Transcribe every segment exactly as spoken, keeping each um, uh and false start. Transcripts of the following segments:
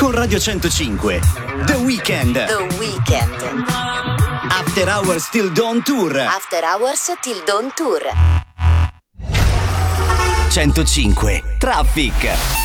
con Radio centocinque. The Weekend. The Weekend. After Hours Till Dawn Tour. After Hours Till Dawn Tour. centocinque Traffic.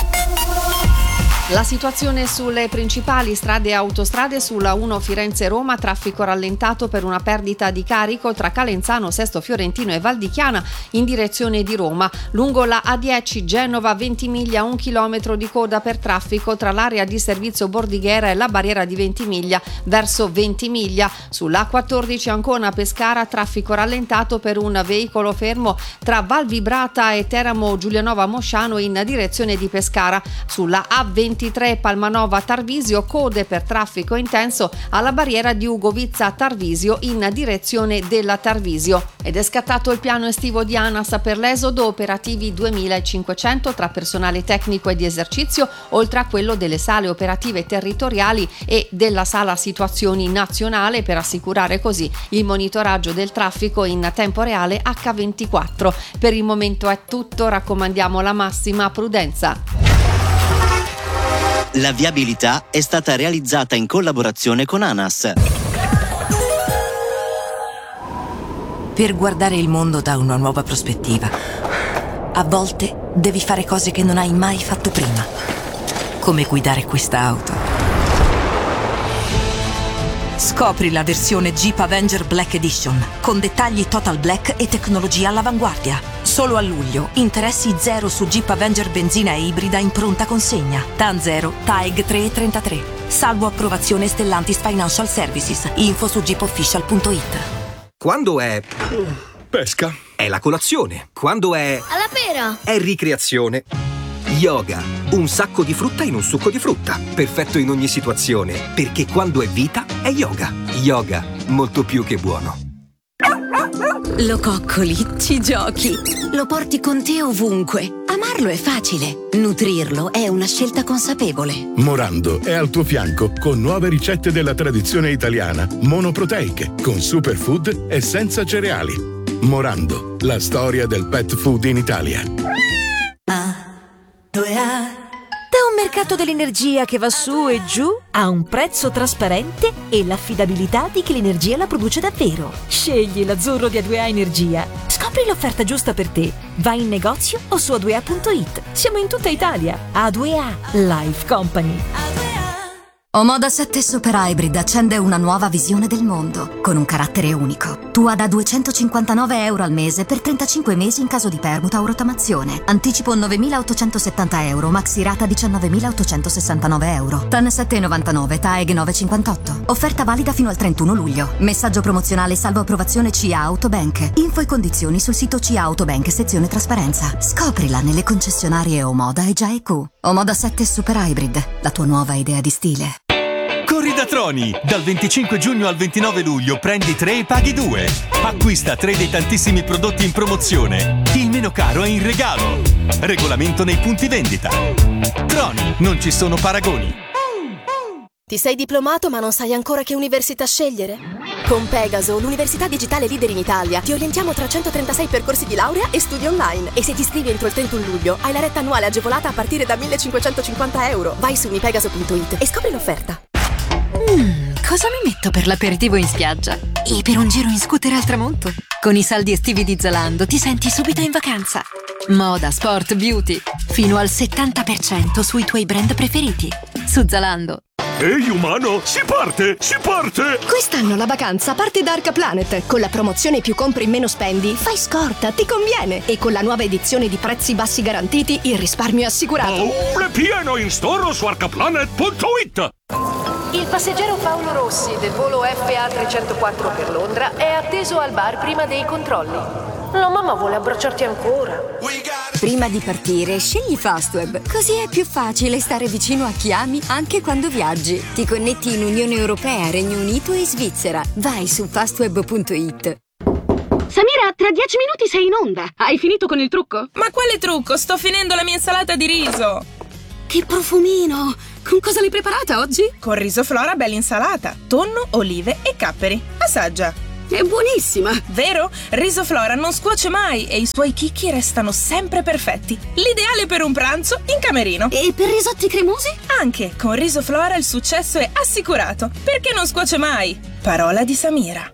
La situazione sulle principali strade e autostrade: sulla uno Firenze-Roma, traffico rallentato per una perdita di carico tra Calenzano, Sesto Fiorentino e Valdichiana in direzione di Roma. Lungo la A dieci Genova Ventimiglia, un chilometro di coda per traffico tra l'area di servizio Bordighera e la barriera di Ventimiglia verso Ventimiglia. Sulla A quattordici Ancona-Pescara, traffico rallentato per un veicolo fermo tra Valvibrata e Teramo Giulianova-Mosciano in direzione di Pescara. Sulla A ventitré Palmanova Tarvisio, code per traffico intenso alla barriera di Ugovizza Tarvisio in direzione della Tarvisio. Ed è scattato il piano estivo di ANAS per l'esodo, operativi duemilacinquecento tra personale tecnico e di esercizio, oltre a quello delle sale operative territoriali e della sala situazioni nazionale, per assicurare così il monitoraggio del traffico in tempo reale acca ventiquattro. Per il momento è tutto, raccomandiamo la massima prudenza. La viabilità è stata realizzata in collaborazione con ANAS. Per guardare il mondo da una nuova prospettiva, a volte devi fare cose che non hai mai fatto prima, come guidare questa auto. Scopri la versione Jeep Avenger Black Edition, con dettagli Total Black e tecnologia all'avanguardia. Solo a luglio, interessi zero su Jeep Avenger benzina e ibrida in pronta consegna. T A N zero, T A E G tre e trentatré. Salvo approvazione Stellantis Financial Services. Info su jeep official punto it. Quando è pesca, è la colazione. Quando è alla pera, è ricreazione. Yoga, un sacco di frutta in un succo di frutta. Perfetto in ogni situazione, perché quando è vita è yoga. Yoga, molto più che buono. Lo coccoli, ci giochi, lo porti con te ovunque. Amarlo è facile, nutrirlo è una scelta consapevole. Morando è al tuo fianco con nuove ricette della tradizione italiana, monoproteiche, con superfood e senza cereali. Morando, la storia del pet food in Italia. A, due A. Da un mercato dell'energia che va su e giù a un prezzo trasparente e l'affidabilità di chi l'energia la produce davvero. Scegli l'azzurro di A due A Energia. Scopri l'offerta giusta per te. Vai in negozio o su a due a punto it. Siamo in tutta Italia. A due A Life Company. Omoda sette Super Hybrid accende una nuova visione del mondo, con un carattere unico. Tua da duecentocinquantanove euro al mese per trentacinque mesi in caso di permuta o rottamazione. Anticipo novemilaottocentosettanta euro, maxi rata diciannovemilaottocentosessantanove euro. T A N sette virgola novantanove, T A E G nove virgola cinquantotto. Offerta valida fino al trentuno luglio. Messaggio promozionale salvo approvazione C A Autobank. Info e condizioni sul sito C A Autobank sezione trasparenza. Scoprila nelle concessionarie Omoda e Gia e Q. Omoda sette Super Hybrid, la tua nuova idea di stile. Corri da Troni! Dal venticinque giugno al ventinove luglio prendi tre e paghi due. Acquista tre dei tantissimi prodotti in promozione. Il meno caro è in regalo. Regolamento nei punti vendita. Troni, non ci sono paragoni. Ti sei diplomato ma non sai ancora che università scegliere? Con Pegaso, l'università digitale leader in Italia, ti orientiamo tra centotrentasei percorsi di laurea e studi online. E se ti iscrivi entro il trentuno luglio, hai la retta annuale agevolata a partire da millecinquecentocinquanta euro. Vai su mipegaso punto it e scopri l'offerta. Mm, cosa mi metto per l'aperitivo in spiaggia? E per un giro in scooter al tramonto? Con i saldi estivi di Zalando ti senti subito in vacanza. Moda, sport, beauty. Fino al settanta per cento sui tuoi brand preferiti. Su Zalando. Ehi umano, si parte, si parte! Quest'anno la vacanza parte da Arca Planet. Con la promozione più compri meno spendi, fai scorta, ti conviene. E con la nuova edizione di prezzi bassi garantiti, il risparmio è assicurato. Oh, è pieno in store su arcaplanet punto it. Il passeggero Paolo Rossi del volo F A trecentoquattro per Londra è atteso al bar prima dei controlli. La mamma vuole abbracciarti ancora. Prima di partire, scegli Fastweb, così è più facile stare vicino a chi ami anche quando viaggi. Ti connetti in Unione Europea, Regno Unito e Svizzera. Vai su fastweb punto it. Samira, tra dieci minuti sei in onda. Hai finito con il trucco? Ma quale trucco? Sto finendo la mia insalata di riso. Che profumino! Con cosa l'hai preparata oggi? Con riso Flora bella insalata, tonno, olive e capperi. Assaggia. è buonissima. Vero? Risoflora non scuoce mai e i suoi chicchi restano sempre perfetti. L'ideale per un pranzo in camerino. E per risotti cremosi? Anche con Risoflora il successo è assicurato, perché non scuoce mai. Parola di Samira.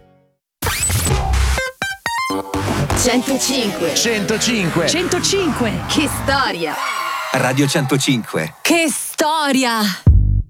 centocinque. centocinque. centocinque. Che storia. Radio centocinque. Che storia!